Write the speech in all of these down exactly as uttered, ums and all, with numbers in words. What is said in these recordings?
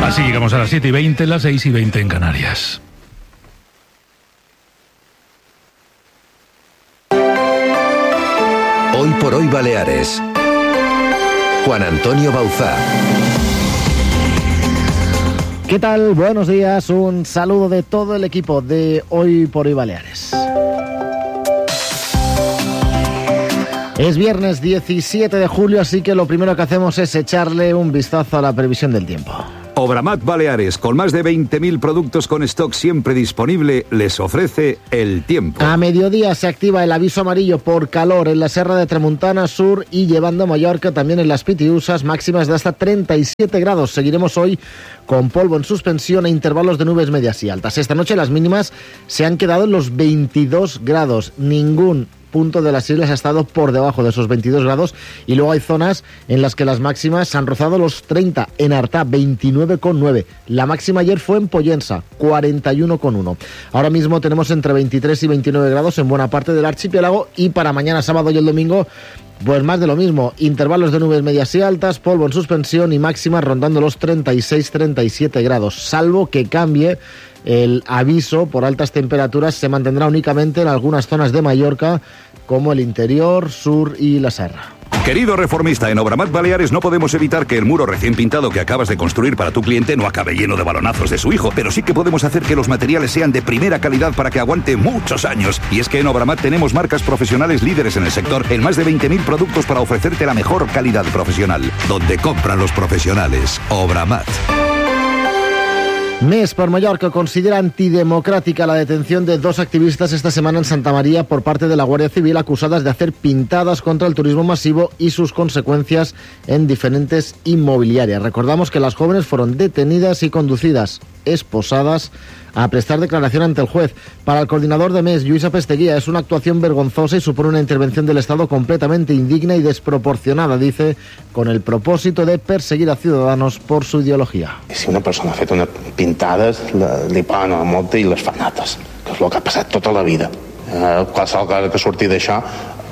Así llegamos a las siete y veinte, las seis y veinte en Canarias. Hoy por hoy Baleares. Juan Antonio Bauzá. ¿Qué tal? Buenos días, un saludo de todo el equipo de Hoy por Hoy Baleares. Es viernes diecisiete de julio, así que lo primero que hacemos es echarle un vistazo a la previsión del tiempo. Obramat Baleares, con más de veinte mil productos con stock siempre disponible, les ofrece el tiempo. A mediodía se activa el aviso amarillo por calor en la Serra de Tramuntana Sur y llevando a Mallorca, también en las Pitiusas, máximas de hasta treinta y siete grados. Seguiremos hoy con polvo en suspensión e intervalos de nubes medias y altas. Esta noche las mínimas se han quedado en los veintidós grados. Ningún punto de las islas ha estado por debajo de esos veintidós grados y luego hay zonas en las que las máximas han rozado los treinta. En Artà, veintinueve coma nueve. La máxima ayer fue en Pollensa, cuarenta y uno coma uno. Ahora mismo tenemos entre veintitrés y veintinueve grados en buena parte del archipiélago y para mañana sábado y el domingo pues más de lo mismo, intervalos de nubes medias y altas, polvo en suspensión y máximas rondando los treinta y seis a treinta y siete grados, salvo que cambie. El aviso por altas temperaturas se mantendrá únicamente en algunas zonas de Mallorca, como el interior, sur y la Serra. Querido reformista, en Obramat Baleares no podemos evitar que el muro recién pintado que acabas de construir para tu cliente no acabe lleno de balonazos de su hijo, pero sí que podemos hacer que los materiales sean de primera calidad para que aguante muchos años. Y es que en Obramat tenemos marcas profesionales líderes en el sector, en más de veinte mil productos para ofrecerte la mejor calidad profesional. Donde compran los profesionales, Obramat. Més per Mallorca considera antidemocrática la detención de dos activistas esta semana en Santa María por parte de la Guardia Civil, acusadas de hacer pintadas contra el turismo masivo y sus consecuencias en diferentes inmobiliarias. Recordamos que las jóvenes fueron detenidas y conducidas, esposadas, a prestar declaración ante el juez. Para el coordinador de M E S, Lluís Apesteguía, es una actuación vergonzosa y supone una intervención del Estado completamente indigna y desproporcionada, dice, con el propósito de perseguir a ciudadanos por su ideología. Si una persona ha fet unes pintades, li paguen a la multa i les fan notes, que és el que ha passat tota la vida. Eh, qualsevol cosa que surti d'això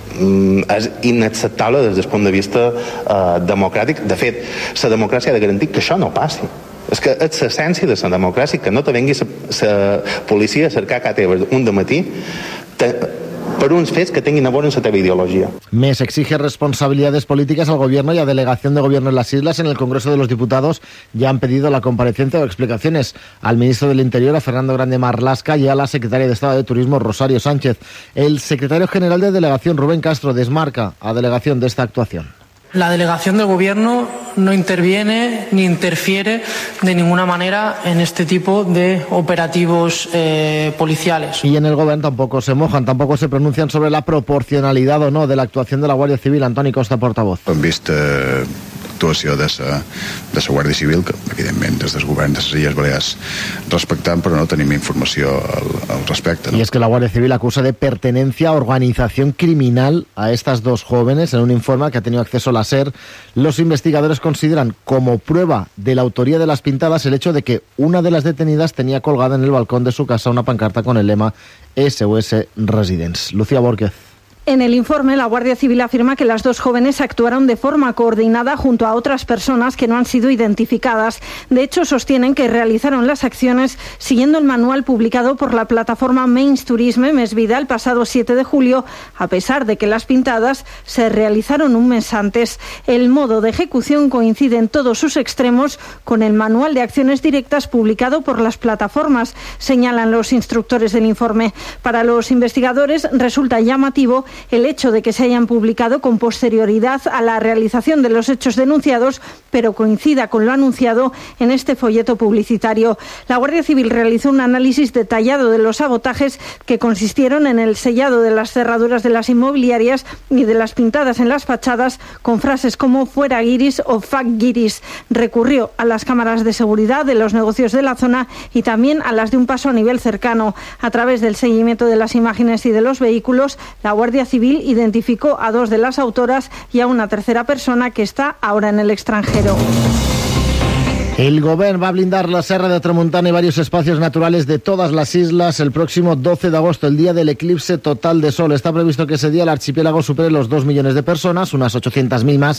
és inacceptable des del punt de vista eh, democràtic. De fet, la democràcia ha de garantir que això no passi. És que és l'essència de la democràcia, que no te vengui la policia a cercar a teva un dematí te, per uns fets que tinguin a veure amb la teva ideologia. M E S exige responsabilidades políticas al gobierno y a delegación de gobierno en las islas. En el Congreso de los Diputados ya han pedido la comparecencia o explicaciones al ministro del Interior, a Fernando Grande Marlaska, y a la secretaria de Estado de Turismo, Rosario Sánchez. El secretario general de Delegación, Rubén Castro, desmarca a delegación de esta actuación. La delegación del Gobierno no interviene ni interfiere de ninguna manera en este tipo de operativos eh, policiales. Y en el Gobierno tampoco se mojan, tampoco se pronuncian sobre la proporcionalidad o no de la actuación de la Guardia Civil. Antoni Costa, portavoz. Hem vist eh, actuació de la de la Guàrdia Civil, que evidentment des del govern de les Illes Balears respectant, però no tenim informació al, al respecte. ¿no? Y es que la Guardia Civil acusa de pertenencia a organización criminal a estas dos jóvenes. En un informe al que ha tenido acceso la SER, los investigadores consideran como prueba de la autoría de las pintadas el hecho de que una de las detenidas tenía colgada en el balcón de su casa una pancarta con el lema S O S Residents. Lucía Borquez. En el informe, la Guardia Civil afirma que las dos jóvenes actuaron de forma coordinada junto a otras personas que no han sido identificadas. De hecho, sostienen que realizaron las acciones siguiendo el manual publicado por la plataforma Menys Turisme Més Vida el pasado siete de julio, a pesar de que las pintadas se realizaron un mes antes. El modo de ejecución coincide en todos sus extremos con el manual de acciones directas publicado por las plataformas, señalan los instructores del informe. Para los investigadores resulta llamativo el hecho de que se hayan publicado con posterioridad a la realización de los hechos denunciados, pero coincida con lo anunciado en este folleto publicitario. La Guardia Civil realizó un análisis detallado de los sabotajes que consistieron en el sellado de las cerraduras de las inmobiliarias y de las pintadas en las fachadas con frases como "fuera guiris" o "fuck guiris". Recurrió a las cámaras de seguridad de los negocios de la zona y también a las de un paso a nivel cercano. A través del seguimiento de las imágenes y de los vehículos, la Guardia Civil identificó a dos de las autoras y a una tercera persona que está ahora en el extranjero. El Gobierno va a blindar la Serra de Tramuntana y varios espacios naturales de todas las islas el próximo doce de agosto, el día del eclipse total de sol. Está previsto que ese día el archipiélago supere los dos millones de personas, unas ochocientas mil más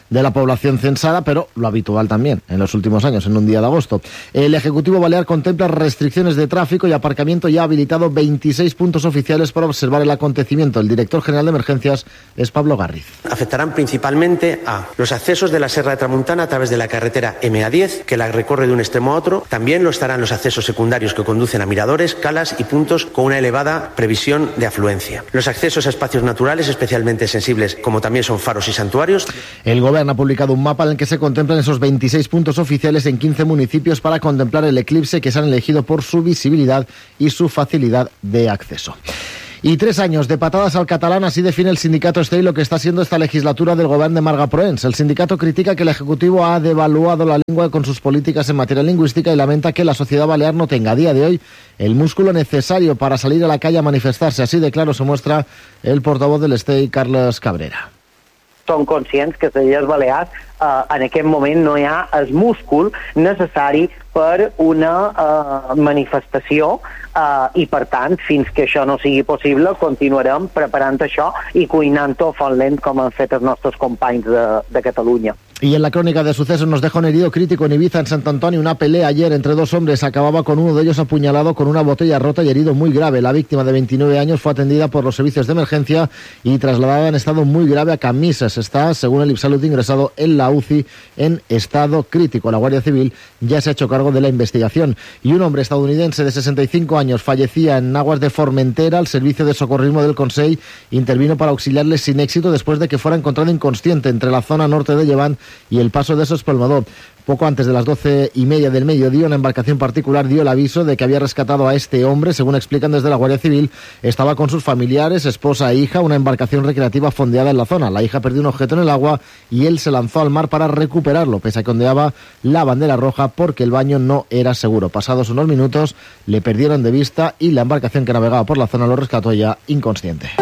de la población censada, pero lo habitual también en los últimos años, en un día de agosto. El Ejecutivo Balear contempla restricciones de tráfico y aparcamiento y ha habilitado veintiséis puntos oficiales para observar el acontecimiento. El director general de emergencias es Pablo Garriz. Afectarán principalmente a los accesos de la Serra de Tramuntana a través de la carretera eme a diez, que la recorre de un extremo a otro. También lo estarán los accesos secundarios que conducen a miradores, calas y puntos con una elevada previsión de afluencia. Los accesos a espacios naturales especialmente sensibles, como también son faros y santuarios. El Gobierno ha publicado un mapa en el que se contemplan esos veintiséis puntos oficiales en quince municipios para contemplar el eclipse, que se han elegido por su visibilidad y su facilidad de acceso. Y tres años de patadas al catalán, así define el sindicato Estell lo que está siendo esta legislatura del gobierno de Marga Proens. El sindicato critica que el Ejecutivo ha devaluado la lengua con sus políticas en materia lingüística y lamenta que la sociedad balear no tenga a día de hoy el músculo necesario para salir a la calle a manifestarse. Así de claro se muestra el portavoz del Estell, Carles Cabrera. Som conscients que les Illes Balears eh, en aquest moment no hi ha el múscul necessari per una eh, manifestació eh, i, per tant, fins que això no sigui possible, continuarem preparant això i cuinant-ho a font lent com han fet els nostres companys de, de Catalunya. Y en la crónica de sucesos nos deja un herido crítico en Ibiza, en Sant Antonio. Una pelea ayer entre dos hombres acababa con uno de ellos apuñalado con una botella rota y herido muy grave. La víctima de veintinueve años fue atendida por los servicios de emergencia y trasladada en estado muy grave a Camisas. Está, según el IPSalud, ingresado en la U C I en estado crítico. La Guardia Civil ya se ha hecho cargo de la investigación. Y un hombre estadounidense de sesenta y cinco años fallecía en aguas de Formentera. El servicio de socorrismo del Consell intervino para auxiliarle sin éxito después de que fuera encontrado inconsciente entre la zona norte de Llevant y el paso de Sospelmador. Poco antes de las doce y media del mediodía, una embarcación particular dio el aviso de que había rescatado a este hombre. Según explican desde la Guardia Civil, estaba con sus familiares, esposa e hija, una embarcación recreativa fondeada en la zona. La hija perdió un objeto en el agua y él se lanzó al mar para recuperarlo, pese a que ondeaba la bandera roja porque el baño no era seguro. Pasados unos minutos, le perdieron de vista y la embarcación que navegaba por la zona lo rescató ya inconsciente.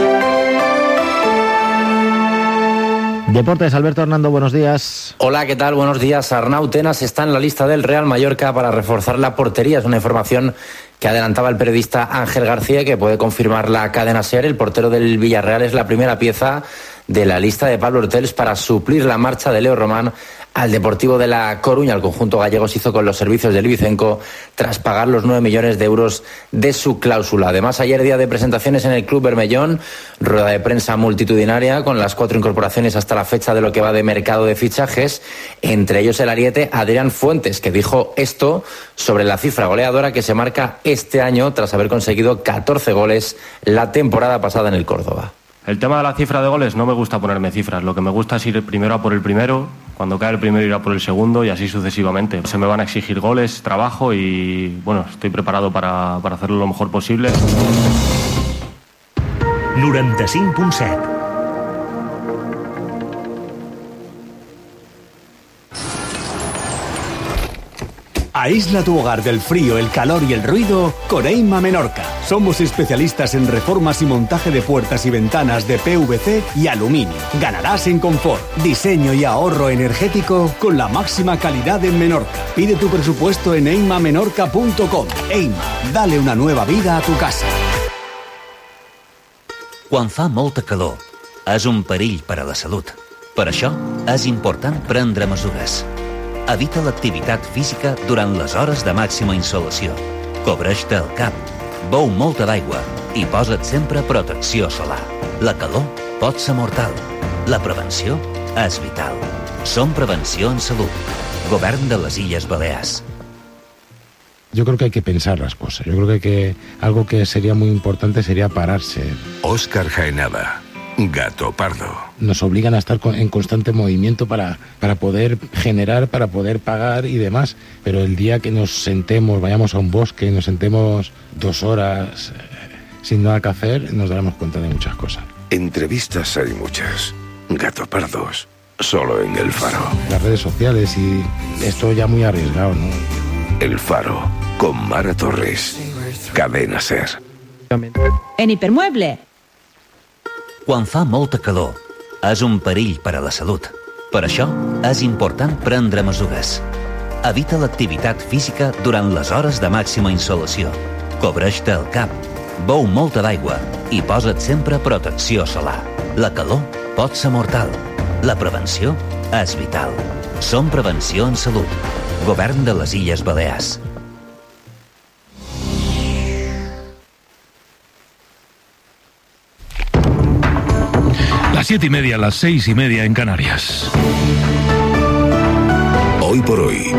Deportes, Alberto Hernando, buenos días. Hola, ¿qué tal? Buenos días. Arnau Tenas está en la lista del Real Mallorca para reforzar la portería. Es una información que adelantaba el periodista Ángel García, que puede confirmar la cadena SER. El portero del Villarreal es la primera pieza de la lista de Pablo Hortels para suplir la marcha de Leo Román al Deportivo de La Coruña. El conjunto gallego se hizo con los servicios del Ibicenco tras pagar los nueve millones de euros de su cláusula. Además, ayer día de presentaciones en el Club Bermellón, rueda de prensa multitudinaria con las cuatro incorporaciones hasta la fecha de lo que va de mercado de fichajes, entre ellos el ariete Adrián Fuentes, que dijo esto sobre la cifra goleadora que se marca este año tras haber conseguido catorce goles la temporada pasada en el Córdoba. El tema de la cifra de goles, no me gusta ponerme cifras. Lo que me gusta es ir primero a por el primero, cuando cae el primero ir a por el segundo y así sucesivamente. Se me van a exigir goles, trabajo y bueno, estoy preparado para, para hacerlo lo mejor posible. noranta-cinc punt set. Aísla tu hogar del frío, el calor y el ruido con Eima Menorca. Somos especialistas en reformas y montaje de puertas y ventanas de P V C y aluminio. Ganarás en confort, diseño y ahorro energético con la máxima calidad en Menorca. Pide tu presupuesto en eima menorca punto com. Eima, dale una nueva vida a tu casa. Quan fa molta calor, és un perill per a la salut. Per això, és important prendre mesures. Evita l'activitat física durant les hores de màxima insolació. Cobreix-te el cap, beu molta d'aigua i posa't sempre protecció solar. La calor pot ser mortal. La prevenció és vital. Som Prevenció en Salut. Govern de les Illes Balears. Yo creo que hay que pensar las cosas. Yo creo que, hay que algo que sería muy importante sería pararse. Óscar Jaenada, Gato Pardo. Nos obligan a estar en constante movimiento para, para poder generar, para poder pagar y demás. Pero el día que nos sentemos, vayamos a un bosque, nos sentemos dos horas eh, sin nada que hacer, nos daremos cuenta de muchas cosas. Entrevistas hay muchas. Gato Pardos, solo en El Faro. Las redes sociales y esto ya muy arriesgado, ¿no? El Faro, con Mara Torres. Cadena SER. En Hipermueble. Quan fa molta calor, és un perill per a la salut. Per això, és important prendre mesures. Evita l'activitat física durant les hores de màxima insolació. Cobreix-te el cap, beu molta d'aigua i posa't sempre protecció solar. La calor pot ser mortal. La prevenció és vital. Som Prevenció en Salut. Govern de les Illes Balears. Las siete y media, las seis y media en Canarias. Hoy por hoy,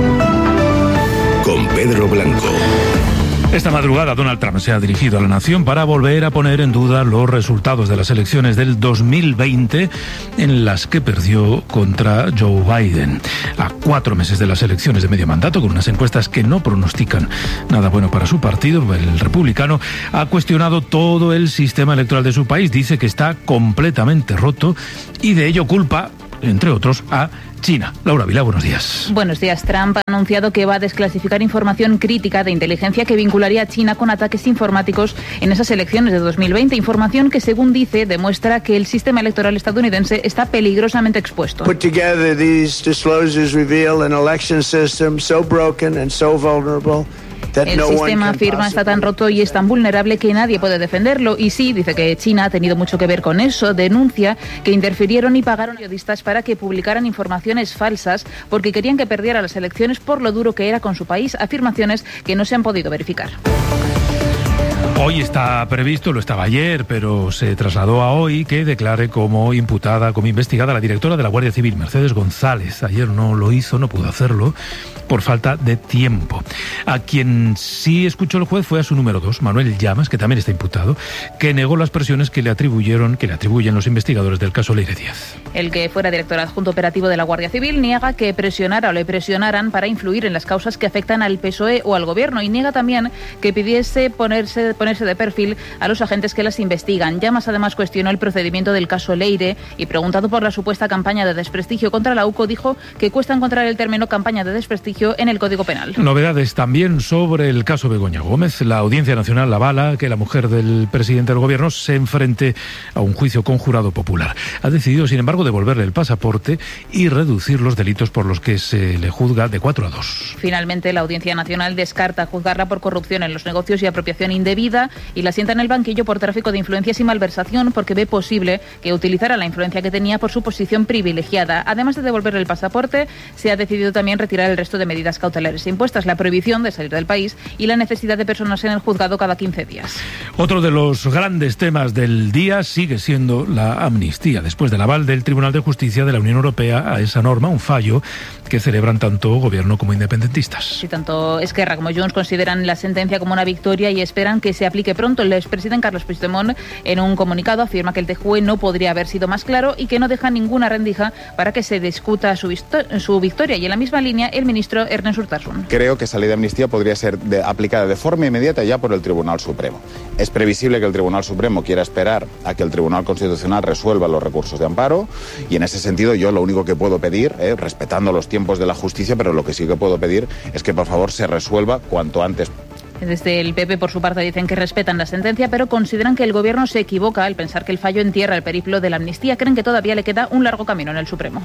con Pedro Blanco. Esta madrugada Donald Trump se ha dirigido a la nación para volver a poner en duda los resultados de las elecciones del dos mil veinte en las que perdió contra Joe Biden. A cuatro meses de las elecciones de medio mandato, con unas encuestas que no pronostican nada bueno para su partido, el republicano ha cuestionado todo el sistema electoral de su país. Dice que está completamente roto y de ello culpa, entre otros, a China. Laura Vilá, buenos días. Buenos días. Trump ha anunciado que va a desclasificar información crítica de inteligencia que vincularía a China con ataques informáticos en esas elecciones de dos mil veinte. Información que, según dice, demuestra que el sistema electoral estadounidense está peligrosamente expuesto. Put together these disclosures reveal an election system so broken and so vulnerable. El sistema, afirma, está tan roto y es tan vulnerable que nadie puede defenderlo. Y sí, dice que China ha tenido mucho que ver con eso. Denuncia que interfirieron y pagaron a periodistas para que publicaran informaciones falsas porque querían que perdiera las elecciones por lo duro que era con su país. Afirmaciones que no se han podido verificar. Hoy está previsto, lo estaba ayer, pero se trasladó a hoy que declare como imputada, como investigada la directora de la Guardia Civil, Mercedes González. Ayer no lo hizo, no pudo hacerlo por falta de tiempo. A quien sí escuchó el juez fue a su número dos, Manuel Llamas, que también está imputado, que negó las presiones que le atribuyeron, que le atribuyen los investigadores del caso Leire Díaz. El que fuera director adjunto operativo de la Guardia Civil niega que presionara o le presionaran para influir en las causas que afectan al P S O E o al gobierno, y niega también que pidiese ponerse, ponerse de perfil a los agentes que las investigan. Llamas además cuestionó el procedimiento del caso Leire y, preguntado por la supuesta campaña de desprestigio contra la U C O, dijo que cuesta encontrar el término campaña de desprestigio en el Código Penal. Novedades también sobre el caso Begoña Gómez. La Audiencia Nacional avala que la mujer del presidente del gobierno se enfrente a un juicio con jurado popular. Ha decidido, sin embargo, devolverle el pasaporte y reducir los delitos por los que se le juzga de cuatro a dos. Finalmente, la Audiencia Nacional descarta juzgarla por corrupción en los negocios y apropiación indebida y la sienta en el banquillo por tráfico de influencias y malversación, porque ve posible que utilizara la influencia que tenía por su posición privilegiada. Además de devolverle el pasaporte, se ha decidido también retirar el resto de medidas cautelares impuestas, la prohibición de salir del país y la necesidad de personarse en el juzgado cada quince días. Otro de los grandes temas del día sigue siendo la amnistía, después del aval del Tribunal de Justicia de la Unión Europea a esa norma, un fallo que celebran tanto gobierno como independentistas. Sí, tanto Esquerra como Junts consideran la sentencia como una victoria y esperan que se aplique pronto. El expresidente Carles Puigdemont, en un comunicado, afirma que el T J U E no podría haber sido más claro y que no deja ninguna rendija para que se discuta su, su victoria. Y en la misma línea, el ministro Ernest Urtasun. Creo que esa ley de amnistía podría ser de, aplicada de forma inmediata ya por el Tribunal Supremo. Es previsible que el Tribunal Supremo quiera esperar a que el Tribunal Constitucional resuelva los recursos de amparo, y en ese sentido yo lo único que puedo pedir, eh, respetando los tiempos de la justicia, pero lo que sí que puedo pedir es que por favor se resuelva cuanto antes. Desde el P P, por su parte, dicen que respetan la sentencia, pero consideran que el gobierno se equivoca al pensar que el fallo entierra el periplo de la amnistía. Creen que todavía le queda un largo camino en el Supremo.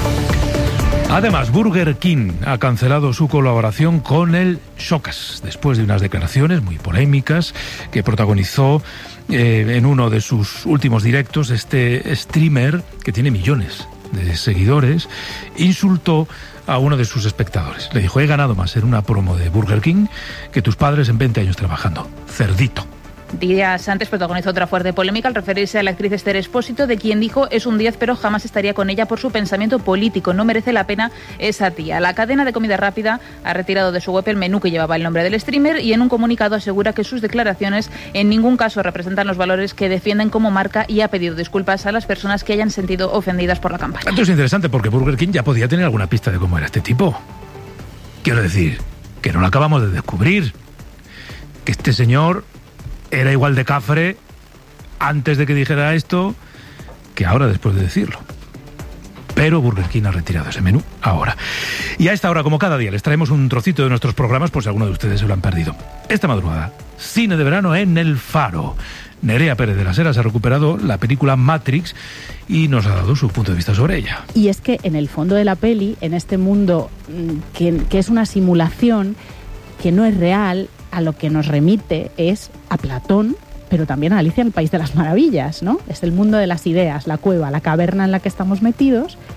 Además, Burger King ha cancelado su colaboración con el Showcase después de unas declaraciones muy polémicas que protagonizó eh, en uno de sus últimos directos. Este streamer, que tiene millones de seguidores, insultó a uno de sus espectadores. Le dijo: he ganado más en una promo de Burger King que tus padres en veinte años trabajando. Cerdito. Días antes protagonizó otra fuerte polémica al referirse a la actriz Esther Expósito, de quien dijo es un diez pero jamás estaría con ella por su pensamiento político. No merece la pena esa tía. La cadena de comida rápida ha retirado de su web el menú que llevaba el nombre del streamer y en un comunicado asegura que sus declaraciones en ningún caso representan los valores que defienden como marca, y ha pedido disculpas a las personas que hayan sentido ofendidas por la campaña. Esto es interesante porque Burger King ya podía tener alguna pista de cómo era este tipo. Quiero decir, que no lo acabamos de descubrir. Que este señor era igual de cafre antes de que dijera esto que ahora después de decirlo. Pero Burger King ha retirado ese menú ahora. Y a esta hora, como cada día, les traemos un trocito de nuestros programas por si alguno de ustedes se lo han perdido. Esta madrugada, cine de verano en El Faro. Nerea Pérez de las Heras ha recuperado la película Matrix y nos ha dado su punto de vista sobre ella. Y es que en el fondo de la peli, en este mundo que, que es una simulación, que no es real, a lo que nos remite es a Platón, pero también a Alicia en el País de las Maravillas, ¿no? Es el mundo de las ideas, la cueva, la caverna en la que estamos metidos,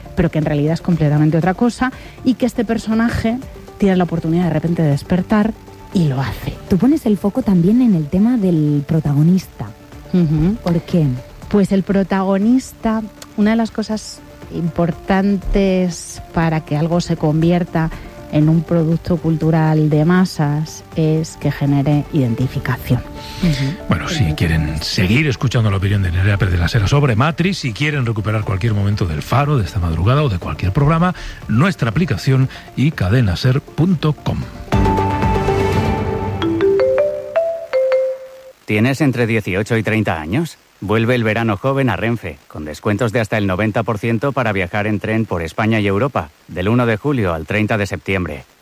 pero que en realidad es completamente otra cosa, y que este personaje tiene la oportunidad de repente de despertar y lo hace. Tú pones el foco también en el tema del protagonista. Uh-huh. ¿Por qué? Pues el protagonista, una de las cosas importantes para que algo se convierta en un producto cultural de masas es que genere identificación. Uh-huh. Bueno, si quieren seguir escuchando la opinión de Nerea Pérez de la Sera sobre Matrix, si quieren recuperar cualquier momento del Faro, de esta madrugada o de cualquier programa, nuestra aplicación y cadenaser punto com. ¿Tienes entre dieciocho y treinta años? Vuelve el verano joven a Renfe, con descuentos de hasta el noventa por ciento para viajar en tren por España y Europa, del uno de julio al treinta de septiembre.